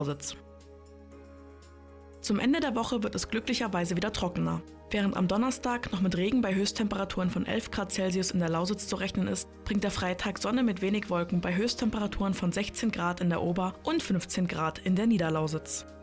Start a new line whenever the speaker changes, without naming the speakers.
Lausitz. Zum Ende der Woche wird es glücklicherweise wieder trockener. Während am Donnerstag noch mit Regen bei Höchsttemperaturen von 11 Grad Celsius in der Lausitz zu rechnen ist, bringt der Freitag Sonne mit wenig Wolken bei Höchsttemperaturen von 16 Grad in der Ober- und 15 Grad in der Niederlausitz.